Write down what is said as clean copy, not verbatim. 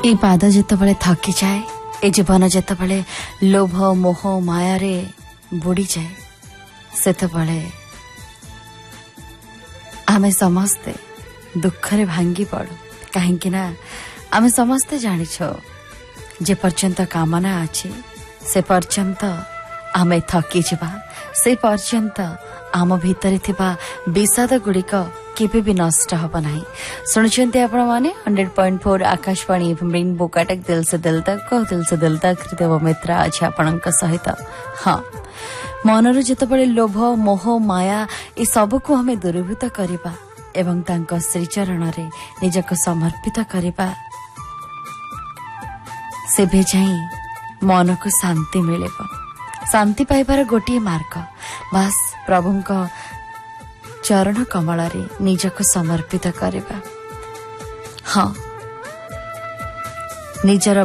ए पाद जेतबेले थकी जाए, ए जीवन जेतबेले लोभ मोह मायारे बुड़ी जाए, सेतबेले आमे समस्ते दुखरे भांगी पड़ू। कहीं ना आमे समस्ते जानिछो जे पर्यंत कामना अच्छी से पर्यंत आमे थकी जावा, से पर्यंत आम भितर थिबा विषाद गुड़िक केबे भी नष्ट हब नहीं। सुनुचंते आपण माने 100.4 आकाशवाणी एफएम रेनबो कटक दिल से दिल तक हृदय मित्र अच्छे आपणक सहित। हाँ, मनर जेतबेले लोभ मोह माया ए सबको हमें दूरीभूत करबा एवं तांको श्रीचरण रे निजक समर्पित करबा, सेबे जाई मन को शांति मिलेबो। शांति पाइबार गोटे मार्ग बास प्रभुंक चरण कमल रे निजक समर्पित करबा। हाँ, निजर